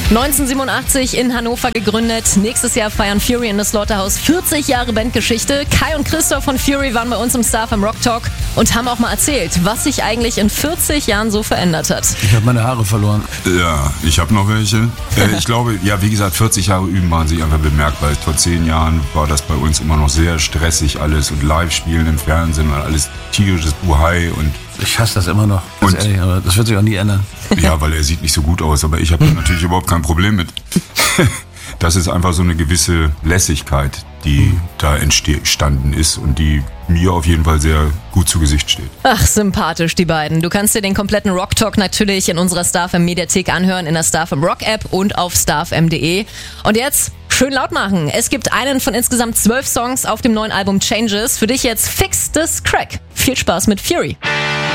1987 in Hannover gegründet. Nächstes Jahr feiern Fury and the Slaughterhouse 40 Jahre Bandgeschichte. Kai und Christoph von Fury waren bei uns im Star FM Rock Talk und haben auch mal erzählt, was sich eigentlich in 40 Jahren so verändert hat. Ich habe meine Haare verloren. Ja, ich habe noch welche. Ich glaube, ja, wie gesagt, 40 Jahre üben waren sich einfach bemerkbar. Vor 10 Jahren war das bei uns immer noch sehr stressig alles und Live-Spielen im Fernsehen und alles tierisches Buhai und ich hasse das immer noch, ganz ehrlich, aber das wird sich auch nie ändern. Ja, weil er sieht nicht so gut aus, aber ich habe natürlich überhaupt kein Problem mit. Das ist einfach so eine gewisse Lässigkeit, die da entstanden ist und die mir auf jeden Fall sehr gut zu Gesicht steht. Ach, sympathisch, die beiden. Du kannst dir den kompletten Rock Talk natürlich in unserer Star FM Mediathek anhören, in der Star FM Rock App und auf starfm.de. Und jetzt schön laut machen. Es gibt einen von insgesamt 12 Songs auf dem neuen Album Changes. Für dich jetzt Fix This Crack. Viel Spaß mit Fury.